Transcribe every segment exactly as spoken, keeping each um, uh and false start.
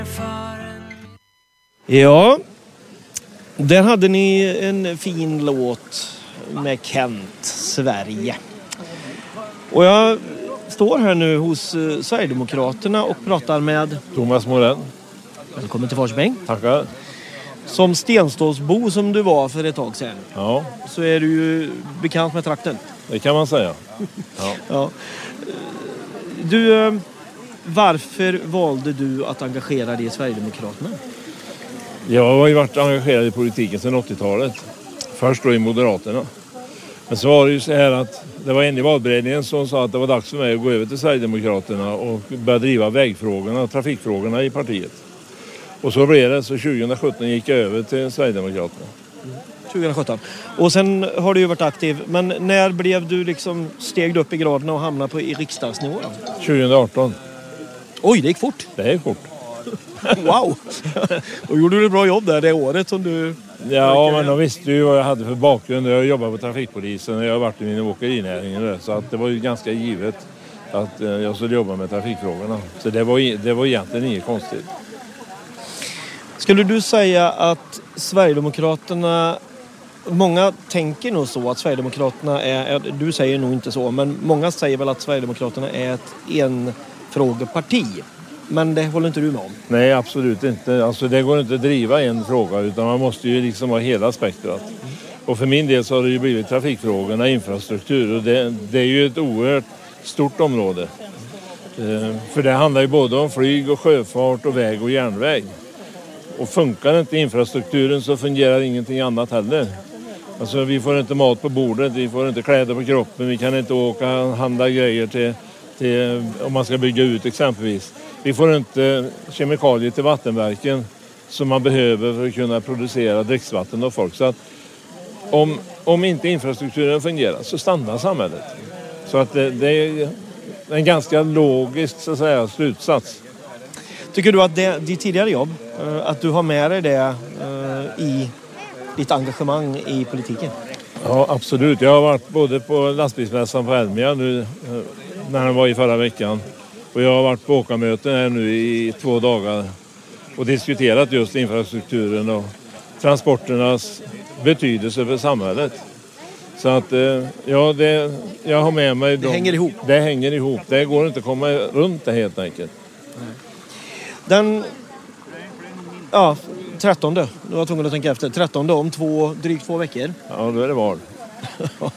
Ja, där hade ni en fin låt med Kent, Sverige. Och jag står här nu hos eh, Sverigedemokraterna och pratar med Thomas Morell. Välkommen till Forsbäng. Tackar. Som Stenstålsbo som du var för ett tag sedan, Ja, så är du ju bekant med trakten. det kan man säga. Ja. Ja. Du, eh, varför valde du att engagera dig i Sverigedemokraterna? Jag har ju varit engagerad i politiken sedan åttiotalet. Först då i Moderaterna. Men så var det ju så här att det var en i valberedningen som sa att det var dags för mig att gå över till Sverigedemokraterna och börja driva vägfrågorna, trafikfrågorna i partiet. Och så blev det, så tjugohundrasjutton gick jag över till Sverigedemokraterna. tjugohundrasjutton. Och sen har du ju varit aktiv. Men när blev du liksom steg upp i graden och hamnade på i riksdagsnivå då? tjugohundraarton. Oj, det gick fort. Det är fort. Wow! Och gjorde du ett bra jobb där det året som du... Ja, men de visste ju vad jag hade för bakgrund. Jag jobbade på trafikpolisen och jag har varit i min åkerinäringen. Så att det var ju ganska givet att jag skulle jobba med trafikfrågorna. Så det var, det var egentligen inget konstigt. Skulle du säga att Sverigedemokraterna... Många tänker nog så att Sverigedemokraterna är... Du säger nog inte så, men många säger väl att Sverigedemokraterna är ett enfrågeparti. Men det håller inte du med om? Nej, absolut inte. Alltså, det går inte att driva en fråga, utan man måste ju liksom ha hela spektrat. Mm. Och för min del så har det ju blivit trafikfrågorna, infrastruktur. Och det, det är ju ett oerhört stort område. Eh, för det handlar ju både om flyg och sjöfart och väg och järnväg. Och funkar inte infrastrukturen så fungerar ingenting annat heller. Alltså, vi får inte mat på bordet, vi får inte kläder på kroppen, vi kan inte åka och handla grejer till, till om man ska bygga ut exempelvis. Vi får inte kemikalier till vattenverken som man behöver för att kunna producera dricksvatten och folk. Så att om, om inte infrastrukturen fungerar så stannar samhället. Så att det, det är en ganska logisk så att säga, slutsats. Tycker du att det, ditt tidigare jobb, att du har med dig det i ditt engagemang i politiken? Ja, absolut. Jag har varit både på lastbilsmässan på Elmia nu när den var i förra veckan. Och jag har varit på åkarmöten här nu i två dagar och diskuterat just infrastrukturen och transporternas betydelse för samhället. Så att ja, det, jag har med mig... Det de, hänger ihop. Det hänger ihop. Det går inte att komma runt det helt enkelt. Den... Ja, trettonde. Du var tvungen att tänka efter. trettonde om två, drygt två veckor. Ja, då är det val. Ja.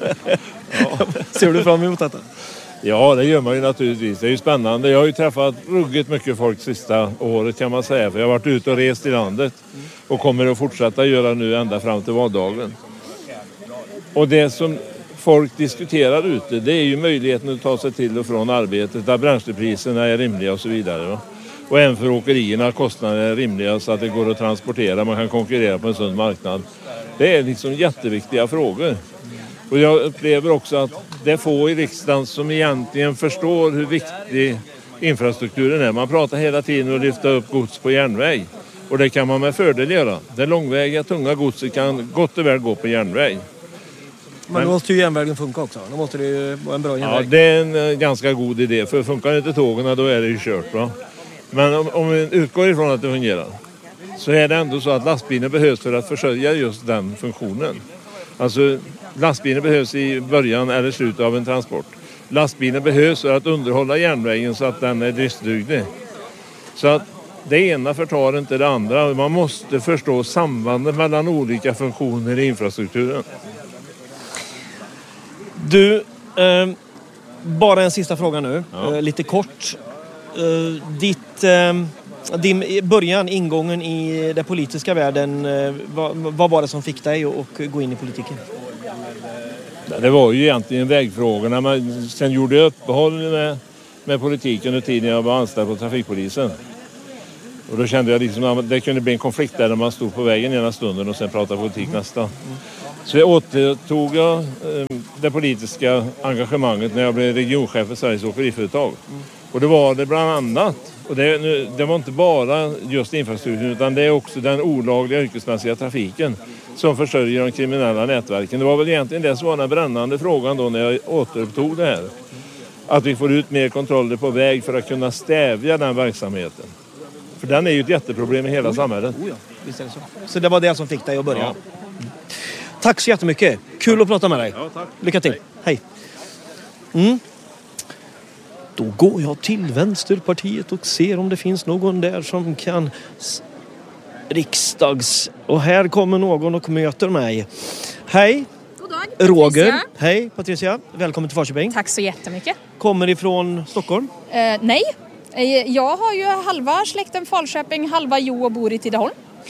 Ser du fram emot detta? Ja, det gör man ju naturligtvis. Det är ju spännande. Jag har ju träffat ruggigt mycket folk sista året kan man säga. För jag har varit ute och rest i landet. Och kommer att fortsätta göra nu ända fram till valdagen. Och det som folk diskuterar ute, det är ju möjligheten att ta sig till och från arbetet. Där bränslepriserna är rimliga och så vidare. Va? Och även för åkerierna kostnaderna är rimliga så att det går att transportera. Man kan konkurrera på en sund marknad. Det är liksom jätteviktiga frågor. Och jag upplever också att det är få i riksdagen som egentligen förstår hur viktig infrastrukturen är. Man pratar hela tiden om att lyfta upp gods på järnväg. Och det kan man med fördel göra. Det långväga, tunga godset kan gott och väl gå på järnväg. Men då måste ju järnvägen funka också. Då måste det ju vara en bra järnväg. Ja, det är en ganska god idé. För funkar inte tågen då är det ju kört. Va? Men om, om vi utgår ifrån att det fungerar så är det ändå så att lastbilen behövs för att försörja just den funktionen. Alltså lastbilen behövs i början eller slutet av en transport. Lastbilen behövs för att underhålla järnvägen så att den är driftsduglig. Så att det ena förtar inte det andra. Man måste förstå sambandet mellan olika funktioner i infrastrukturen. Du, eh, bara en sista fråga nu. Ja. Eh, lite kort. Eh, ditt... Eh, Din början, ingången i den politiska världen, vad, vad var det som fick dig att gå in i politiken? Det var ju egentligen vägfrågorna. Men sen gjorde jag uppehåll med, med politiken under tiden jag var anställd på trafikpolisen. Och då kände jag liksom att det kunde bli en konflikt där man stod på vägen ena stunden och sen pratade politik nästa. Mm. Så jag återtog jag eh, det politiska engagemanget när jag blev regionchef för Sveriges åkeriföretag. Mm. Och det var det bland annat. Och det, det var inte bara just infrastrukturen utan det är också den olagliga yrkesmässiga trafiken som försörjer de kriminella nätverken. Det var väl egentligen det som var den brännande frågan då när jag återupptog det här. Att vi får ut mer kontroller på väg för att kunna stävja den verksamheten. För den är ju ett jätteproblem i hela oh, samhället. Oh ja, visst är det så. Så det var det som fick dig att börja? Ja. Mm. Tack så jättemycket. Kul att prata med dig. Ja, tack. Lycka till. Hej. Hej. Mm. Då går jag till Vänsterpartiet och ser om det finns någon där som kan... Riksdags... Och här kommer någon och möter mig. Hej. God dag, Roger. Patricia. Hej Patricia. Välkommen till Falköping. Tack så jättemycket. Kommer ifrån Stockholm? Eh, nej, eh, jag har ju halva släkten Falköping, halva Jo och bor i Tidaholm.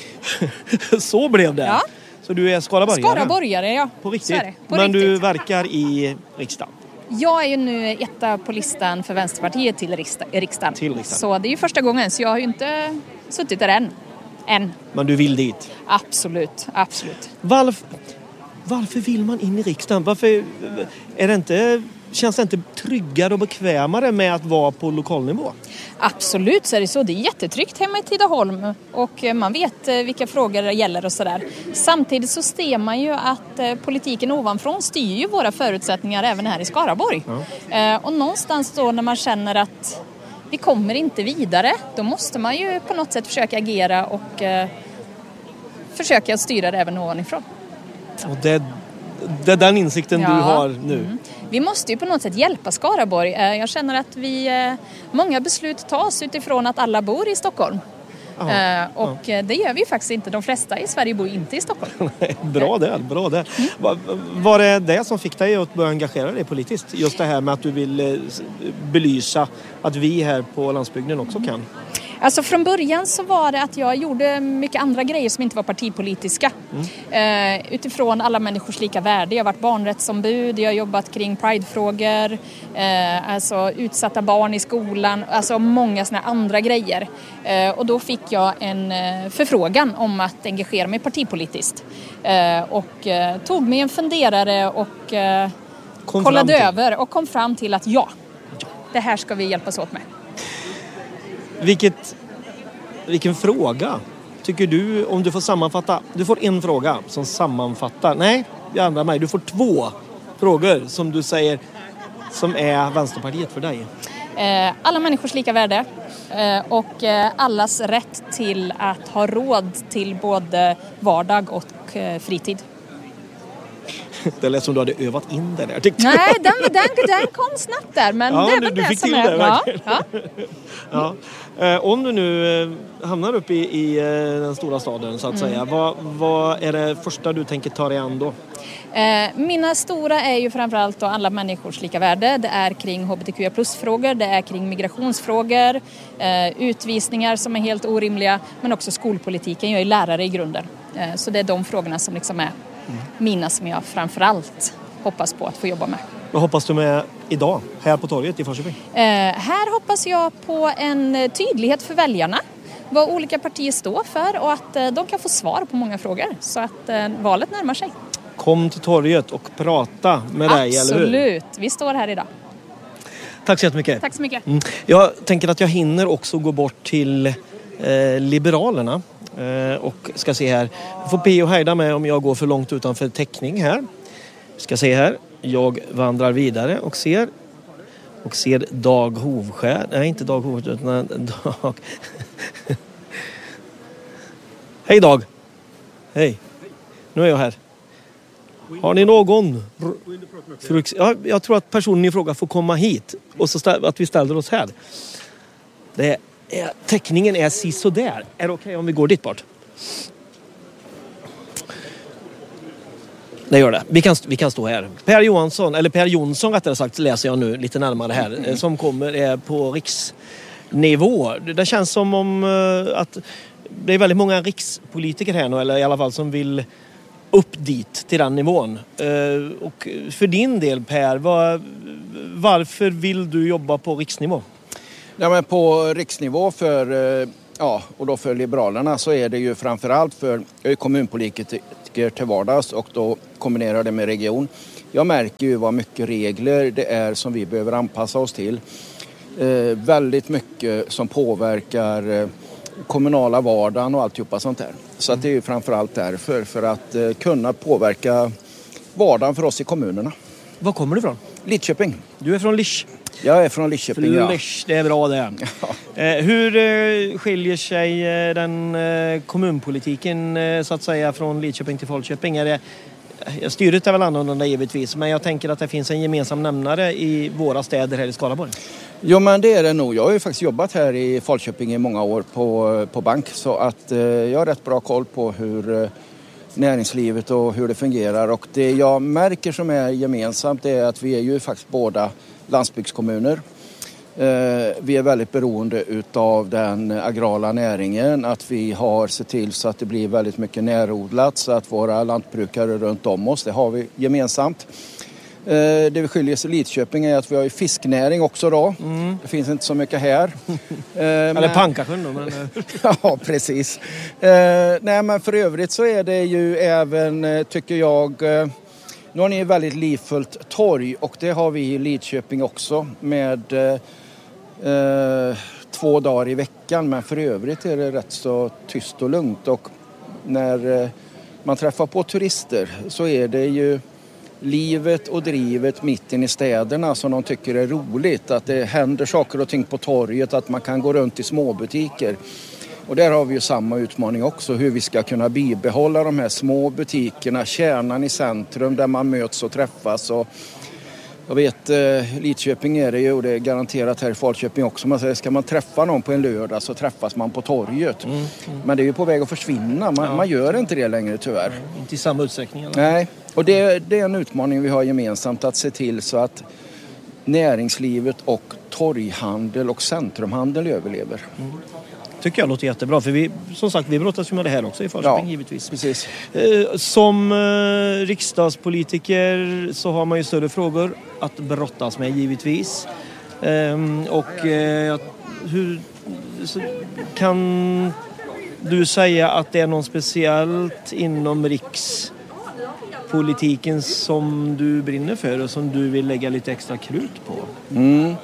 Så blev det. Ja. Så du är skaraborgare? Skaraborgare, ja. På riktigt? Så är det. På Men riktigt. du verkar i riksdagen? Jag är ju nu etta på listan för Vänsterpartiet till riksdag, riksdagen. Till riksdagen. Så det är ju första gången, så jag har ju inte suttit där än. Än. Men du vill dit? Absolut, absolut. Varför, varför vill man in i riksdagen? Varför är det inte, känns det inte tryggare och bekvämare med att vara på lokalnivå? Absolut så är det så. Det är jättetryggt hemma i Tidaholm och man vet vilka frågor det gäller och sådär. Samtidigt så ser man ju att politiken ovanifrån styr ju våra förutsättningar även här i Skaraborg. Ja. Och någonstans då när man känner att vi kommer inte vidare, då måste man ju på något sätt försöka agera och eh, försöka styra det även ovanifrån. Och det, det är den insikten ja. du har nu? Mm. Vi måste ju på något sätt hjälpa Skaraborg. Jag känner att vi, många beslut tas utifrån att alla bor i Stockholm. Aha, och ja. det gör vi ju faktiskt inte. De flesta i Sverige bor inte i Stockholm. Bra där, bra där. Mm. Var, var det det som fick dig att börja engagera dig politiskt? Just det här med att du vill belysa att vi här på landsbygden också kan? Alltså från början så var det att jag gjorde mycket andra grejer som inte var partipolitiska. Mm. Uh, utifrån alla människors lika värde. Jag har varit barnrättsombud, jag har jobbat kring pridefrågor, uh, alltså utsatta barn i skolan, alltså många såna andra grejer. Uh, och då fick jag en uh, förfrågan om att engagera mig partipolitiskt. Uh, och uh, tog mig en funderare och uh, kollade över och kom fram till att ja, det här ska vi hjälpas åt med. Vilket, vilken fråga tycker du, om du får sammanfatta, du får en fråga som sammanfattar, nej, jag ändrar mig, du får två frågor som du säger som är Vänsterpartiet för dig. Eh, alla människors lika värde eh, och eh, allas rätt till att ha råd till både vardag och eh, fritid. Det lät som du hade övat in det där, tyckte Nej, den, den, den kom snabbt där, men ja, det du, var du det fick som till är... Det, ja, ja. ja. Eh, om du nu eh, hamnar uppe i, i eh, den stora staden så att mm. säga, vad, vad är det första du tänker ta dig an då? Eh, mina stora är ju framförallt då alla människors lika värde. Det är kring H B T Q plus-frågor, det är kring migrationsfrågor, eh, utvisningar som är helt orimliga, men också skolpolitiken. Jag är lärare i grunden. Eh, så det är de frågorna som liksom är mm. mina som jag framförallt hoppas på att få jobba med. Vad hoppas du med idag, här på torget i Falköping? Eh, här hoppas jag på en tydlighet för väljarna. Vad olika partier står för och att eh, de kan få svar på många frågor. Så att eh, valet närmar sig. Kom till torget och prata med dig, eller hur? Absolut, vi står här idag. Tack så jättemycket. Tack så mycket. Mm. Jag tänker att jag hinner också gå bort till eh, Liberalerna. Eh, och ska se här. Jag får be och hejda med om jag går för långt utanför täckning här. Ska se här. Jag vandrar vidare och ser och ser Dag Hovskär. Nej, inte Dag Hovskär utan Dag. Hej Dag. Hej. Nu är jag här. Har ni någon? Ja, jag tror att personen i fråga får komma hit och så stä- att vi ställer oss här. Det är, täckningen är sisådär. Är det okej okay om vi går dit bort? Det gör det. Vi kan, vi kan stå här. Per Johansson, eller Per Jonsson rättare sagt, läser jag nu lite närmare här, mm. som kommer är på riksnivå. Det känns som om uh, att det är väldigt många rikspolitiker här nu, eller i alla fall som vill upp dit till den nivån. Uh, och för din del Per, var, varför vill du jobba på riksnivå? Ja, men på riksnivå för, ja, och då för Liberalerna så är det ju framförallt för jag är kommunpolitiker till vardags och då kombinerar det med region. Jag märker ju vad mycket regler det är som vi behöver anpassa oss till. Eh, väldigt mycket som påverkar eh, kommunala vardagen och alltihopa sånt där. Så att det är ju framförallt därför, för att eh, kunna påverka vardagen för oss i kommunerna. Var kommer du ifrån? Lidköping. Du är från Lisch. Jag är från Lidköping, ja. Flysch, det är bra det. eh, hur eh, skiljer sig eh, den eh, kommunpolitiken eh, så att säga från Lidköping till Falköping? Är det, styret är väl annorlunda givetvis, men jag tänker att det finns en gemensam nämnare i våra städer här i Skaraborg. Jo, men det är det nog. Jag har ju faktiskt jobbat här i Falköping i många år på, på bank, så att eh, jag har rätt bra koll på hur eh, näringslivet och hur det fungerar. Och det jag märker som är gemensamt är att vi är ju faktiskt båda landsbygdskommuner. Eh, vi är väldigt beroende utav den agrala näringen, att vi har sett till så att det blir väldigt mycket närodlat, så att våra lantbrukare runt om oss, det har vi gemensamt. Eh, det vi skiljer sig i Lidköping är att vi har ju fisknäring också då. Mm. Det finns inte så mycket här. Eh, Eller men... Pankasjön då. Men... ja, precis. Eh, nej, men för övrigt så är det ju även, tycker jag... Eh, Nu har ni ett väldigt livfullt torg, och det har vi i Lidköping också med eh, två dagar i veckan. Men för övrigt är det rätt så tyst och lugnt, och när eh, man träffar på turister så är det ju livet och drivet mitt in i städerna som de tycker är roligt. Att det händer saker och ting på torget, att man kan gå runt i småbutiker. Och där har vi ju samma utmaning också, hur vi ska kunna bibehålla de här små butikerna, kärnan i centrum där man möts och träffas. Och jag vet, eh, Lidköping är det ju, och det är garanterat här i Falköping också. Man säger, ska man träffa någon på en lördag så träffas man på torget. Mm, mm. Men det är ju på väg att försvinna, man, ja. man gör inte det längre tyvärr. Nej, inte i samma utsträckning. Eller? Nej, och det, det är en utmaning vi har gemensamt, att se till så att näringslivet och torghandel och centrumhandel överlever. Mm. Tycker jag låter jättebra, för vi, som sagt, vi brottas ju med det här också i Falköping, ja, givetvis. Precis. Som eh, riksdagspolitiker så har man ju större frågor att brottas med, givetvis. Ehm, och eh, hur så, kan du säga att det är något speciellt inom rikspolitiken som du brinner för och som du vill lägga lite extra krut på? Mm.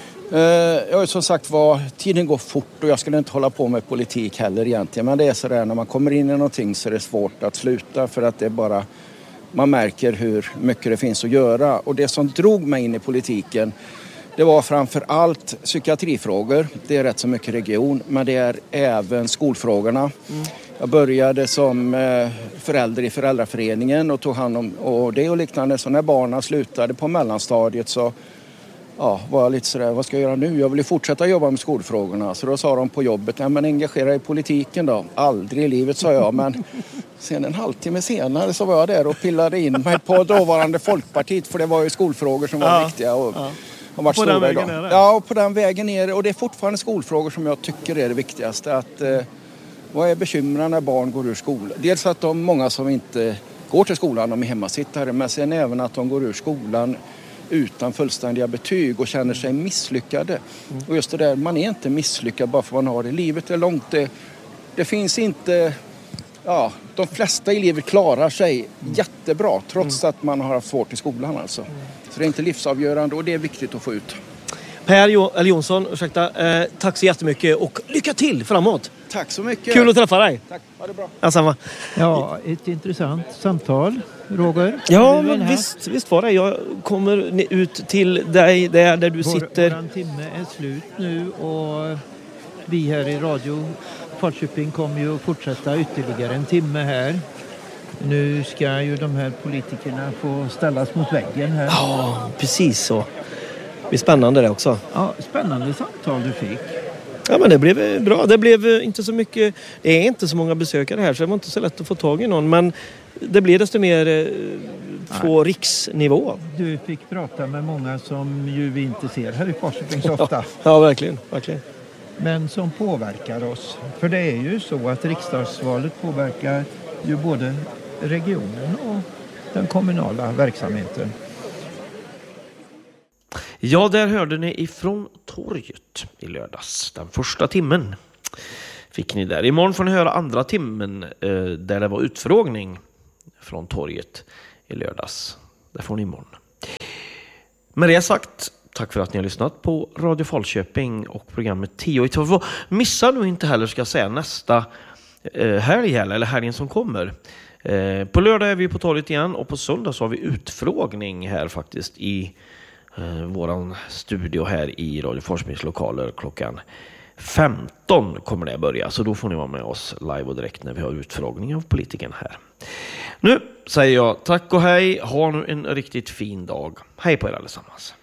Jag har som sagt var, tiden går fort och jag skulle inte hålla på med politik heller egentligen. Men det är så där, när man kommer in i någonting så är det svårt att sluta, för att det är bara, man märker hur mycket det finns att göra. Och det som drog mig in i politiken, det var framför allt psykiatrifrågor. Det är rätt så mycket region, men det är även skolfrågorna. Mm. Jag började som förälder i föräldraföreningen och tog hand om och det och liknande. Så när barnen slutade på mellanstadiet så ja, var jag lite sådär, vad ska jag göra nu? Jag vill ju fortsätta jobba med skolfrågorna. Så då sa de på jobbet, ja men engagera i politiken då. Aldrig i livet, sa jag. Men sen en halvtimme senare så var jag där och pillade in mig på dåvarande Folkpartiet. För det var ju skolfrågor som var ja, viktiga. Och, ja. och varit på den vägen är det. Ja, och på den vägen är det. Och det är fortfarande skolfrågor som jag tycker är det viktigaste. Att, eh, vad är bekymren när barn går ur skolan? Dels att de, många som inte går till skolan, de är hemmasittare. Men sen även att de går ur skolan utan fullständiga betyg och känner sig misslyckade. Mm. Och just det där, man är inte misslyckad bara för att man har det. Livet är långt. Det, det finns inte... Ja, de flesta i livet klarar sig mm. jättebra trots mm. att man har haft svårt i skolan alltså. Mm. Så det är inte livsavgörande och det är viktigt att få ut. Per jo- eller Jonsson, ursäkta. Eh, tack så jättemycket och lycka till framåt. Tack så mycket. Kul att träffa dig. Tack, ha det bra. Ja, samma. Ja, ett intressant samtal, Roger. Ja, men visst, visst var det. Jag kommer ut till dig där, där du Vår, sitter. Våran timme är slut nu och vi här i Radio Falköping kommer ju att fortsätta ytterligare en timme här. Nu ska ju de här politikerna få ställas mot väggen här. Ja, precis så. Det blir spännande det också. Ja, spännande samtal du fick. Ja, men det blev bra. Det blev inte så mycket... Det är inte så många besökare här så det var inte så lätt att få tag i någon. Men det blir desto mer eh, på Nej. riksnivå. Du fick prata med många som ju vi inte ser här i Falköping så ofta. Ja, ja, verkligen, verkligen. Men som påverkar oss. För det är ju så att riksdagsvalet påverkar ju både regionen och den kommunala verksamheten. Ja, där hörde ni ifrån torget i lördags. Den första timmen fick ni där. Imorgon får ni höra andra timmen eh, där det var utfrågning från torget i lördags. Där får ni imorgon. Med det sagt, tack för att ni har lyssnat på Radio Falköping och programmet tio i två. Missa nu inte heller, ska jag säga, nästa eh, helg eller helgen som kommer. Eh, på lördag är vi på torget igen och på söndag så har vi utfrågning här faktiskt i eh, våran studio här i Radio Forsbys lokaler klockan femton kommer det börja. Så då får ni vara med oss live och direkt när vi har utfrågning av politikern här. Nu säger jag tack och hej. Ha nu en riktigt fin dag. Hej på er allesammans.